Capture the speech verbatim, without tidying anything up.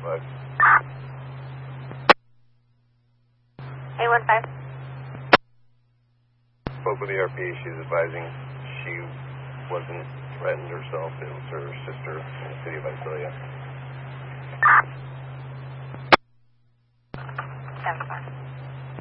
Bye. eight one five. Spoke with the R P. She's advising she wasn't threatened herself. It was her sister in the city of Visalia.